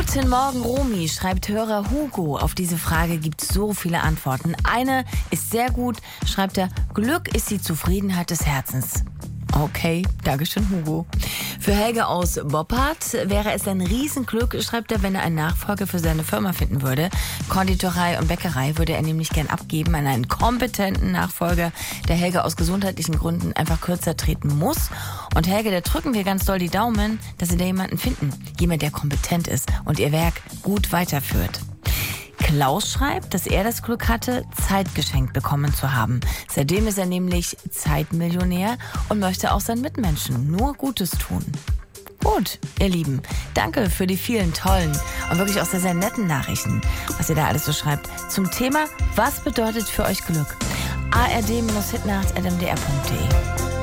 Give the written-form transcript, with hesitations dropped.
Guten Morgen, Romy, schreibt Hörer Hugo. Auf diese Frage gibt es so viele Antworten. Eine ist sehr gut, schreibt er, Glück ist die Zufriedenheit des Herzens. Okay, Dankeschön, Hugo. Für Helge aus Boppard wäre es ein Riesenglück, schreibt er, wenn er einen Nachfolger für seine Firma finden würde. Konditorei und Bäckerei würde er nämlich gern abgeben an einen kompetenten Nachfolger, der Helge aus gesundheitlichen Gründen einfach kürzer treten muss. Und Helge, da drücken wir ganz doll die Daumen, dass Sie da jemanden finden. Jemand, der kompetent ist und Ihr Werk gut weiterführt. Klaus schreibt, dass er das Glück hatte, Zeit geschenkt bekommen zu haben. Seitdem ist er nämlich Zeitmillionär und möchte auch seinen Mitmenschen nur Gutes tun. Gut, ihr Lieben, danke für die vielen tollen und wirklich auch sehr, sehr netten Nachrichten, was ihr da alles so schreibt. Zum Thema, was bedeutet für euch Glück? ard-hitnacht@mdr.de